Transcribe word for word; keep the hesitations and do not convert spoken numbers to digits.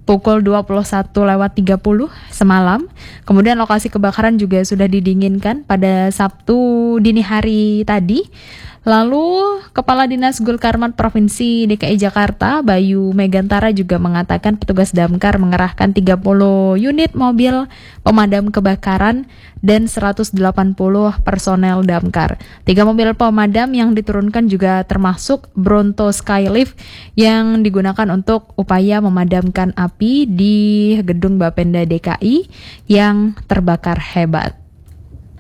pukul dua puluh satu lewat tiga puluh semalam. Kemudian lokasi kebakaran juga sudah didinginkan pada Sabtu dini hari tadi. Lalu Kepala Dinas Gulkarmat Provinsi D K I Jakarta Bayu Megantara juga mengatakan petugas damkar mengerahkan tiga puluh unit mobil pemadam kebakaran dan seratus delapan puluh personel damkar. Tiga mobil pemadam yang diturunkan juga termasuk Bronto Skylift yang digunakan untuk upaya memadamkan api di gedung Bapenda D K I yang terbakar hebat.